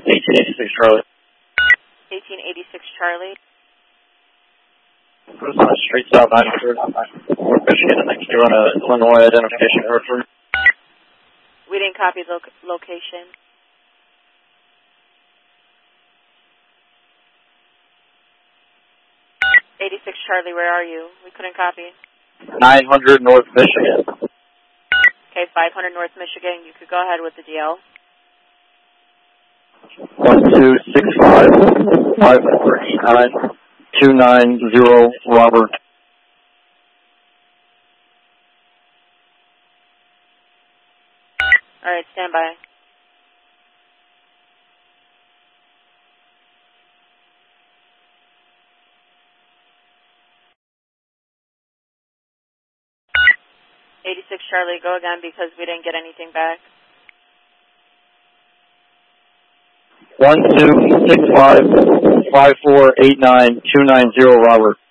1886 Charlie. 1886 Charlie. Goes on Street South 900 on North Michigan, and next to on a Illinois identification reference. We didn't copy the location. '86 Charlie, where are you? We couldn't copy. 900 North Michigan. Okay, 500 North Michigan. You could go ahead with the DL. 1265 549 290 Robert. All right, stand by. '86 Charlie, go again because we didn't get anything back. 1265 5489 290 Robert.